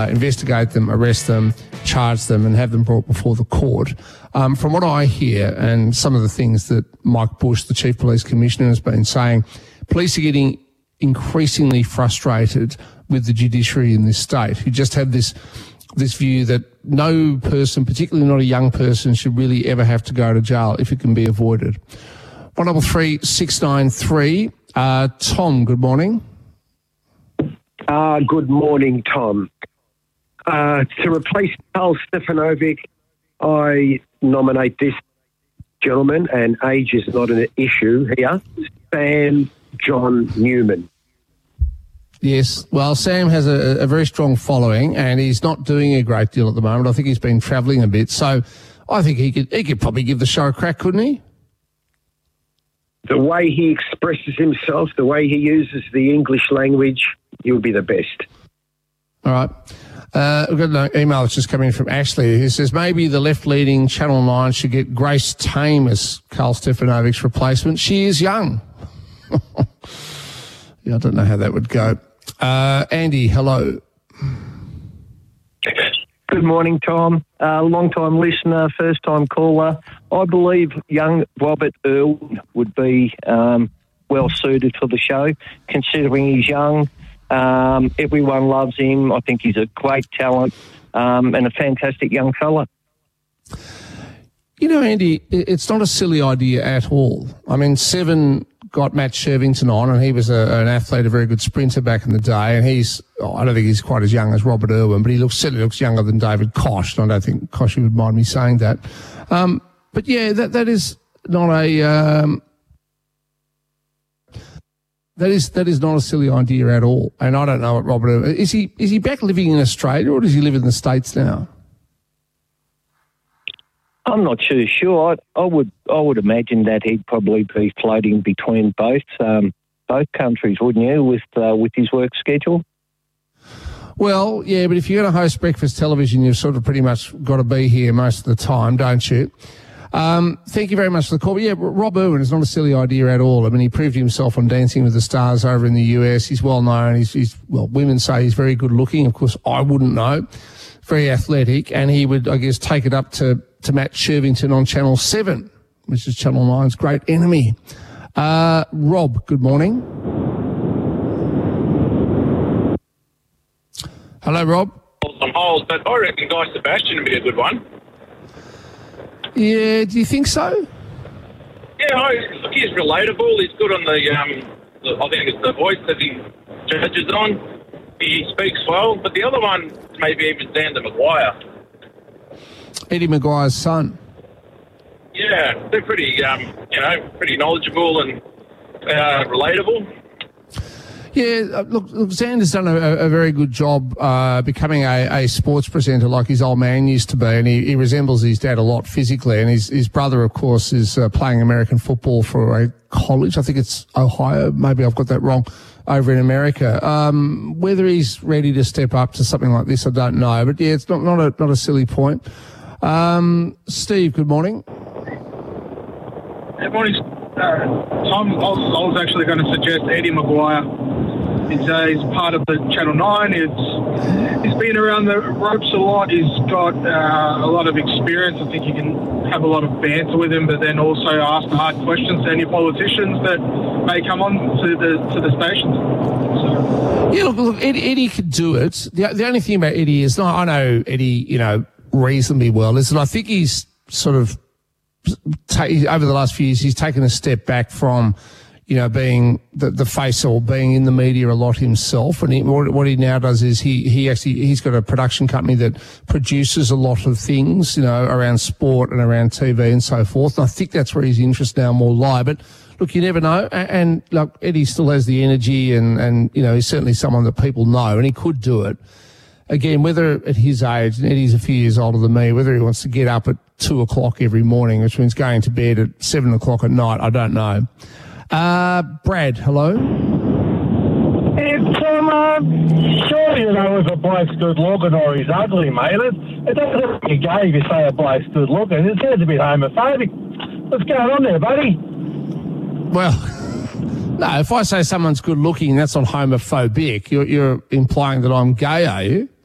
investigate them, arrest them, charge them, and have them brought before the court. From what I hear, and some of the things that Mike Bush, the Chief Police Commissioner, has been saying, police are getting increasingly frustrated with the judiciary in this state, who just have this view that no person, particularly not a young person, should really ever have to go to jail if it can be avoided. 133 693. Tom, good morning. Good morning, Tom. To replace Karl Stefanovic, I nominate this gentleman, and age is not an issue here, Sam John Newman. Yes, well, Sam has a very strong following, and he's not doing a great deal at the moment. I think he's been travelling a bit, so I think he could probably give the show a crack, couldn't he? The way he expresses himself, the way he uses the English language, he'll be the best. All right. We've got an email that's just coming in from Ashley who says maybe the left-leaning Channel 9 should get Grace Tame as Karl Stefanovic's replacement. She is young. Yeah, I don't know how that would go. Andy, hello. Good morning, Tom. Long-time listener, first-time caller. I believe young Robert Irwin would be well-suited for the show, considering he's young. Everyone loves him. I think he's a great talent and a fantastic young fella. You know, Andy, it's not a silly idea at all. I mean, Seven got Matt Shervington on, and he was an athlete, a very good sprinter back in the day, and I don't think he's quite as young as Robert Irwin, but he certainly looks younger than David Koch, and I don't think Koch would mind me saying that. But yeah, that is not a... That is not a silly idea at all. And I don't know what Robert... Is he back living in Australia, or does he live in the States now? I'm not too sure. I would imagine that he'd probably be floating between both countries, wouldn't you, with his work schedule? Well, yeah, but if you're going to host breakfast television, you've sort of pretty much got to be here most of the time, don't you? Thank you very much for the call. But yeah, Rob Irwin is not a silly idea at all. I mean, he proved himself on Dancing with the Stars over in the US. He's well known. He's women say he's very good looking. Of course, I wouldn't know. Very athletic, and he would, I guess, take it up to Matt Shervington on Channel 7, which is Channel 9's great enemy. Rob, good morning. Hello, Rob. On hold, but I reckon Guy Sebastian would be a good one. Yeah, do you think so? Yeah, look, he's relatable. He's good on I think it's the voice that he judges on. He speaks well, but the other one, maybe even Xander Maguire. Eddie Maguire's son. Yeah, they're pretty, pretty knowledgeable and relatable. Yeah, look, Xander's done a very good job becoming a sports presenter like his old man used to be, and he resembles his dad a lot physically. And his brother, of course, is playing American football for a college. I think it's Ohio. Maybe I've got that wrong. Over in America. Whether he's ready to step up to something like this, I don't know. But yeah, it's not a silly point. Steve, good morning. Good morning, Tom. I was actually going to suggest Eddie Maguire. He's part of the Channel 9. He's been around the ropes a lot. He's got a lot of experience. I think you can have a lot of banter with him, but then also ask hard questions to any politicians that may come on to the station. So. Yeah, look, Eddie could do it. The only thing about Eddie is, I know Eddie, reasonably well, is that I think he's sort of, over the last few years, he's taken a step back from, being the face or being in the media a lot himself. And what he now does is he's got a production company that produces a lot of things, around sport and around TV and so forth. And I think that's where his interest now more lie. But look, you never know. And look, Eddie still has the energy and he's certainly someone that people know, and he could do it. Again, whether at his age, and Eddie's a few years older than me, whether he wants to get up at 2:00 every morning, which means going to bed at 7:00 at night, I don't know. Brad, hello. It's sure if a bloke's good looking or he's ugly, mate. It doesn't make you gay if you say a bloke's good looking. It sounds a bit homophobic. What's going on there, buddy? Well, no, if I say someone's good looking, that's not homophobic. You're implying that I'm gay, are you?